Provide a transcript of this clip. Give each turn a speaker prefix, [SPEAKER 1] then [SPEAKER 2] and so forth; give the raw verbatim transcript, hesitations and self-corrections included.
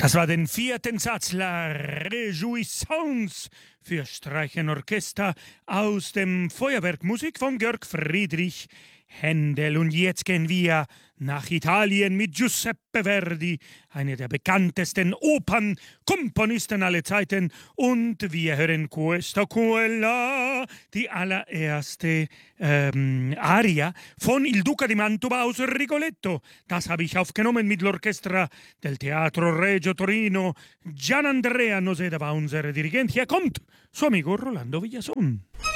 [SPEAKER 1] Das war den vierten Satz La Réjouissance für Streichenorchester aus dem Feuerwerk Musik von Georg Friedrich Händel. Und jetzt gehen wir nach Italien mit Giuseppe Verdi, einer der bekanntesten Opernkomponisten aller Zeiten. Und wir hören Questa Quella, die allererste ähm, Aria von Il Duca di Mantova aus Rigoletto. Das habe ich aufgenommen mit l'Orchestra del Teatro Regio Torino. Gian Andrea Noseda war unser Dirigent. Hier kommt suo amico Rolando Villazón.